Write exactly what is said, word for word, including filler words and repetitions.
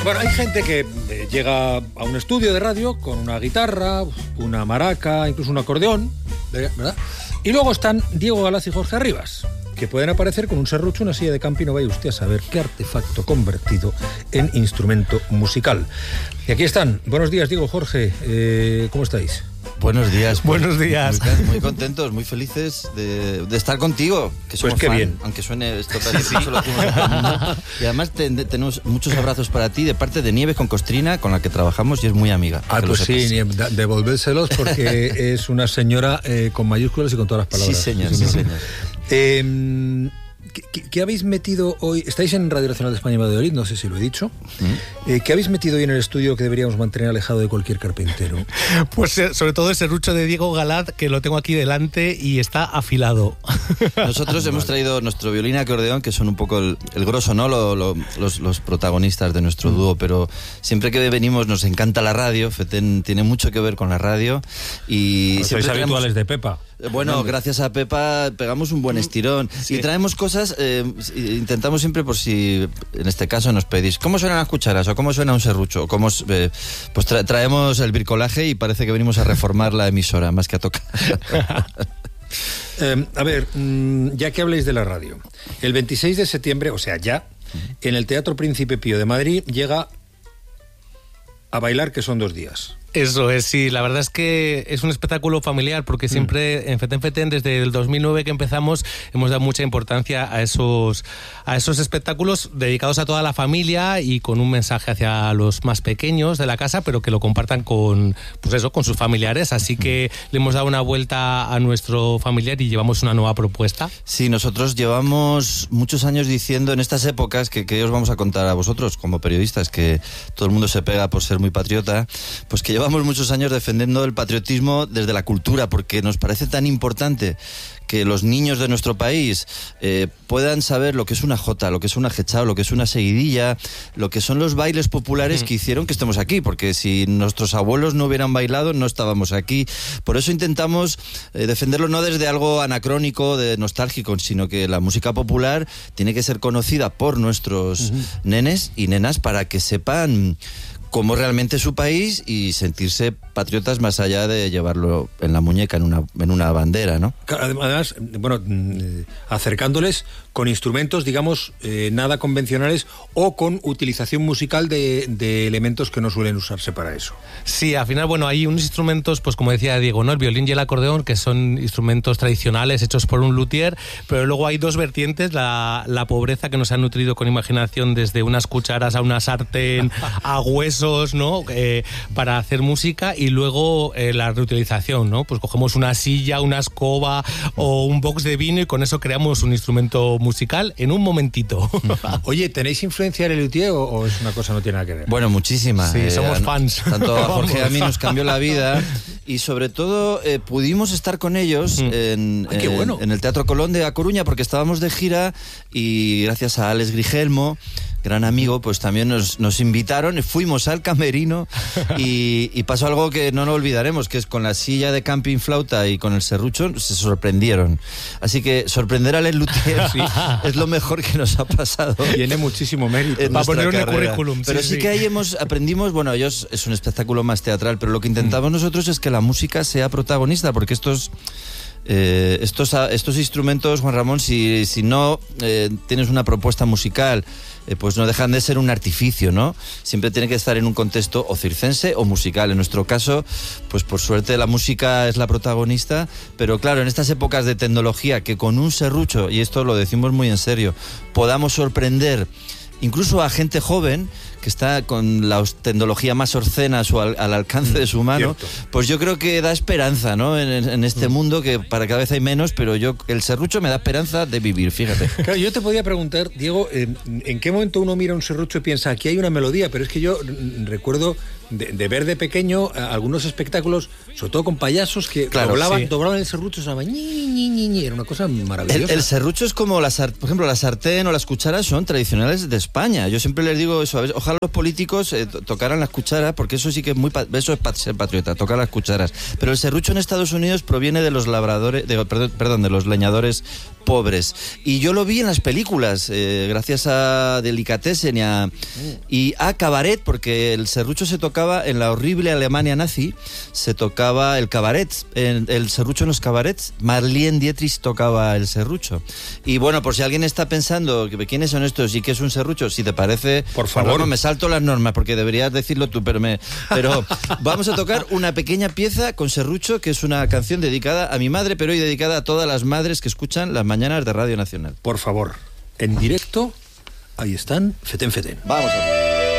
Bueno, hay gente que eh, llega a un estudio de radio con una guitarra, una maraca, incluso un acordeón, ¿verdad? Y luego están Diego Galaz y Jorge Arribas, que pueden aparecer con un serrucho, una silla de campo y no vaya usted a saber qué artefacto convertido en instrumento musical. Y aquí están. Buenos días, Diego, Jorge. Eh, ¿Cómo estáis? Buenos días. Buenos días. Muy, muy contentos, muy felices de, de estar contigo. Que somos pues qué fan, bien. Aunque suene esto tan difícil. Y además te, te, tenemos muchos abrazos para ti de parte de Nieves con Costrina, con la que trabajamos y es muy amiga. Ah, pues sí, devolvérselos porque es una señora eh, con mayúsculas y con todas las palabras. Sí, señor. Sí, señor. Eh, ¿qué, ¿Qué habéis metido hoy? Estáis en Radio Nacional de España y Valladolid, no sé si lo he dicho. ¿Mm? Eh, ¿Qué habéis metido hoy en el estudio que deberíamos mantener alejado de cualquier carpintero? Pues sobre todo ese serrucho de Diego Galaz, que lo tengo aquí delante y está afilado. Nosotros hemos traído nuestro violín y acordeón, que son un poco el, el grosso, ¿no? Lo, lo, los, los protagonistas de nuestro dúo, pero siempre que venimos nos encanta la radio. Feten tiene mucho que ver con la radio. Y pues sois traemos... habituales de Pepa. Bueno, gracias a Pepa pegamos un buen estirón. Sí. Y traemos cosas, eh, intentamos siempre, por si en este caso nos pedís, ¿cómo suenan las cucharas? ¿O cómo suena un serrucho? ¿Cómo, eh, pues tra traemos el bricolaje y parece que venimos a reformar la emisora, más que a tocar. eh, a ver, ya que habléis de la radio, el veintiséis de septiembre, o sea, ya, en el Teatro Príncipe Pío de Madrid llega A Bailar, que son dos días. Eso es, sí, la verdad es que es un espectáculo familiar porque siempre mm. en Feten Feten, desde el dos mil nueve que empezamos, hemos dado mucha importancia a esos, a esos espectáculos dedicados a toda la familia y con un mensaje hacia los más pequeños de la casa, pero que lo compartan con, pues eso, con sus familiares, así que le hemos dado una vuelta a nuestro familiar y llevamos una nueva propuesta. Sí, nosotros llevamos muchos años diciendo en estas épocas que, que os vamos a contar a vosotros como periodistas, que todo el mundo se pega por ser muy patriota, pues que llevamos muchos años defendiendo el patriotismo desde la cultura, porque nos parece tan importante que los niños de nuestro país eh, puedan saber lo que es una jota, lo que es una jechao, lo que es una seguidilla, lo que son los bailes populares mm. que hicieron que estemos aquí, porque si nuestros abuelos no hubieran bailado, no estábamos aquí. Por eso intentamos eh, defenderlo no desde algo anacrónico, de nostálgico, sino que la música popular tiene que ser conocida por nuestros mm-hmm. nenes y nenas para que sepan cómo realmente es su país y sentirse patriotas más allá de llevarlo en la muñeca, en una, en una bandera, ¿no? Además, bueno, acercándoles con instrumentos, digamos, eh, nada convencionales o con utilización musical de, de elementos que no suelen usarse para eso. Sí, al final, bueno, hay unos instrumentos, pues como decía Diego, ¿no? El violín y el acordeón, que son instrumentos tradicionales hechos por un luthier, pero luego hay dos vertientes, la, la pobreza que nos ha nutrido con imaginación desde unas cucharas a una sartén, a huesos, ¿no? Eh, para hacer música, y luego eh, la reutilización, ¿no? Pues cogemos una silla, una escoba o un box de vino y con eso creamos un instrumento musical en un momentito. Oye, ¿tenéis influencia en el luthier o, o es una cosa que no tiene nada que ver? Bueno, muchísima. Sí, eh, somos fans. Tanto a Jorge y a mí nos cambió la vida y sobre todo eh, pudimos estar con ellos mm. en, Ay, qué bueno. en, en el Teatro Colón de A Coruña porque estábamos de gira y gracias a Alex Grigelmo, gran amigo, pues también nos, nos invitaron, fuimos al camerino y, y pasó algo que no nos olvidaremos, que es con la silla de camping flauta y con el serrucho se sorprendieron. Así que sorprender al luthier sí, es lo mejor que nos ha pasado. Tiene muchísimo mérito. Para poner un currículum. Pero sí, sí, sí que ahí hemos aprendimos, bueno, ellos es un espectáculo más teatral, pero lo que intentamos mm. nosotros es que la música sea protagonista, porque estos... Eh, estos, estos instrumentos, Juan Ramón, si, si no eh, tienes una propuesta musical, eh, pues no dejan de ser un artificio, ¿no? Siempre tiene que estar en un contexto o circense o musical. En nuestro caso, pues por suerte la música es la protagonista, pero claro, en estas épocas de tecnología, que con un serrucho, y esto lo decimos muy en serio, podamos sorprender incluso a gente joven que está con la tecnología más obscena al, al alcance de su mano, Cierto. Pues yo creo que da esperanza, ¿no? En, en este mm. mundo que para cada vez hay menos, pero yo el serrucho me da esperanza de vivir, fíjate. Claro, yo te podía preguntar, Diego, ¿en, en qué momento uno mira un serrucho y piensa, aquí hay una melodía? Pero es que yo recuerdo de, de ver de pequeño algunos espectáculos, sobre todo con payasos que claro, doblaban, sí. doblaban el serrucho, sonaba ñi, ñi, ñi, ñi, era una cosa maravillosa. El, el serrucho es como, la, por ejemplo, la sartén o las cucharas son tradicionales de España. Yo siempre les digo eso, a ver, ojalá los políticos eh, tocaran las cucharas, porque eso sí que es muy, eso es ser patriota, tocar las cucharas. Pero el serrucho en Estados Unidos proviene de los labradores, de, perdón, perdón, de los leñadores pobres. Y yo lo vi en las películas, eh, gracias a Delicatessen y a, y a Cabaret, porque el serrucho se tocaba en la horrible Alemania nazi, se tocaba el cabaret, el, el serrucho en los cabarets. Marlene Dietrich tocaba el serrucho. Y bueno, por si alguien está pensando quiénes son estos y qué es un serrucho, si te parece, por favor, bueno, me salto las normas porque deberías decirlo tú, pero, me, pero vamos a tocar una pequeña pieza con serrucho, que es una canción dedicada a mi madre, pero hoy dedicada a todas las madres que escuchan las mañanas de Radio Nacional. Por favor, en directo, ahí están, Feten Feten. Vamos a ver.